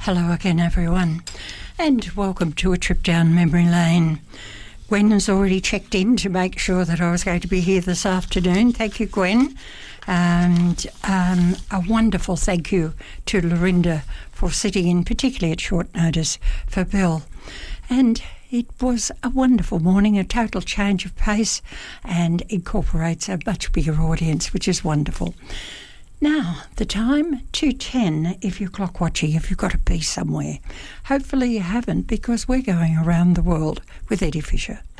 Hello again, everyone, and welcome to a trip down memory lane. Gwen has already checked in to make sure that I was going to be here this afternoon. Thank you, Gwen. And a wonderful thank you to Lorinda for sitting in, particularly at short notice, for Bill. And it was a wonderful morning, a total change of pace, and incorporates a much bigger audience, which is wonderful. Now, the time, 2:10, if you're clock watching, if you've got to be somewhere. Hopefully you haven't, because we're going around the world with Eddie Fisher.